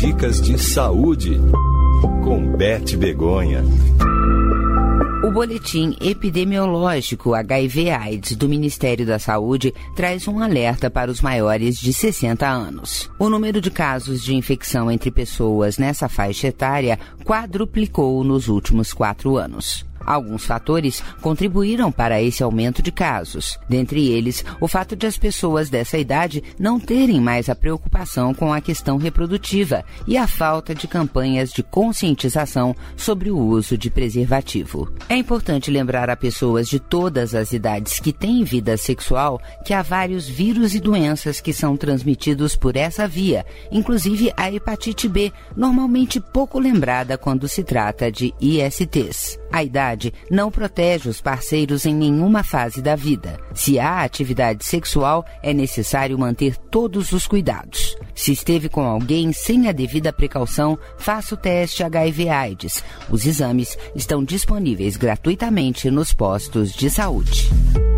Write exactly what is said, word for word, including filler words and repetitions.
Dicas de saúde com Beth Begonha. O boletim epidemiológico H I V AIDS do Ministério da Saúde traz um alerta para os maiores de sessenta anos. O número de casos de infecção entre pessoas nessa faixa etária quadruplicou nos últimos quatro anos. Alguns fatores contribuíram para esse aumento de casos. Dentre eles, o fato de as pessoas dessa idade não terem mais a preocupação com a questão reprodutiva e a falta de campanhas de conscientização sobre o uso de preservativo. É importante lembrar a pessoas de todas as idades que têm vida sexual que há vários vírus e doenças que são transmitidos por essa via, inclusive a hepatite B, normalmente pouco lembrada quando se trata de I S Tês. A idade não protege os parceiros em nenhuma fase da vida. Se há atividade sexual, é necessário manter todos os cuidados. Se esteve com alguém sem a devida precaução, faça o teste H I V AIDS. Os exames estão disponíveis gratuitamente nos postos de saúde.